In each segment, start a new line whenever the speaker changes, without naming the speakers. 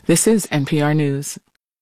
This is NPR News.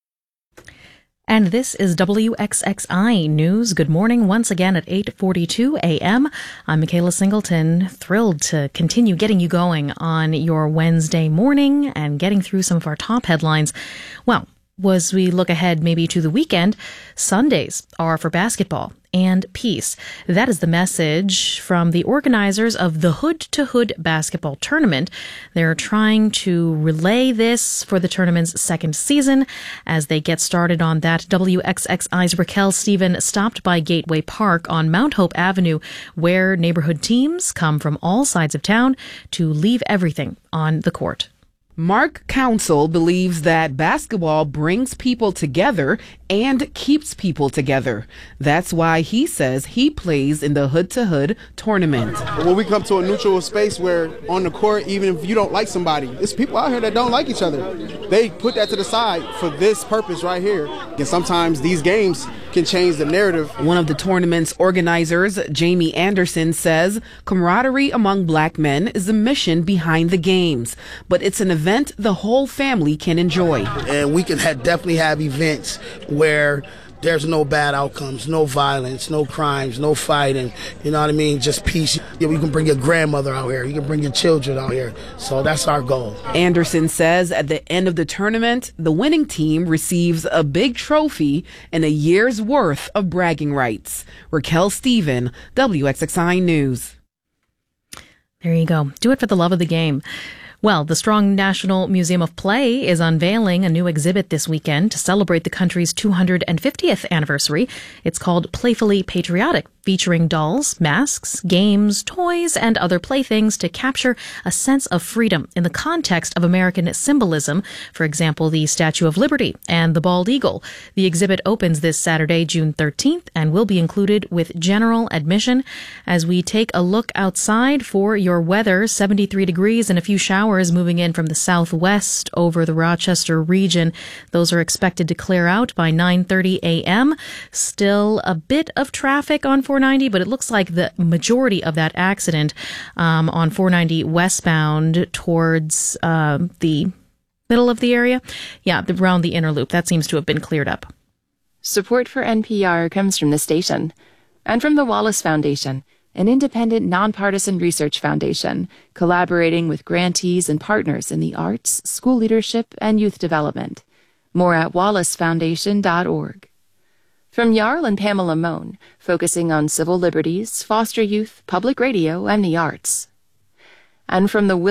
And this is WXXI News. Good morning once again at 8:42 a.m. I'm Michaela Singleton, thrilled to continue getting you going on your Wednesday morning and getting through some of our top headlines. Well, as we look ahead maybe to the weekend, Sundays are for basketball and peace. That is the message from the organizers of the Hood to Hood basketball tournament. They're trying to relay this for the tournament's second season. As they get started on that, WXXI's Raquel Stephen stopped by Gateway Park on Mount Hope Avenue, where neighborhood teams come from all sides of town to leave everything on the court.
Mark Council believes that basketball brings people together and keeps people together. That's why he says he plays in the Hood to Hood tournament.
When we come to a neutral space where on the court, even if you don't like somebody, there's people out here that don't like each other. They put that to the side for this purpose right here. And sometimes these games can change the narrative.
One of the tournament's organizers, Jamie Anderson, says camaraderie among black men is the mission behind the games, but it's an event the whole family can enjoy.
And we can definitely have events where there's no bad outcomes, no violence, no crimes, no fighting, you know what I mean? Just peace. You can bring your grandmother out here. You can bring your children out here. So that's our goal.
Anderson says at the end of the tournament, the winning team receives a big trophy and a year's worth of bragging rights. Raquel Stephen, WXXI News.
There you go. Do it for the love of the game. Well, the Strong National Museum of Play is unveiling a new exhibit this weekend to celebrate the country's 250th anniversary. It's called Playfully Patriotic, featuring dolls, masks, games, toys, and other playthings to capture a sense of freedom in the context of American symbolism. For example, the Statue of Liberty and the Bald Eagle. The exhibit opens this Saturday, June 13th, and will be included with general admission. As we take a look outside for your weather, 73 degrees and a few showers moving in from the southwest over the Rochester region. Those are expected to clear out by 9:30 a.m. Still a bit of traffic on 490, but it looks like the majority of that accident on 490 westbound towards the middle of the area. Yeah, around the inner loop. That seems to have been cleared up.
Support for NPR comes from the station and from the Wallace Foundation, an independent, nonpartisan research foundation collaborating with grantees and partners in the arts, school leadership, and youth development. More at wallacefoundation.org. From Jarl and Pamela Mohn, focusing on civil liberties, foster youth, public radio, and the arts. And from the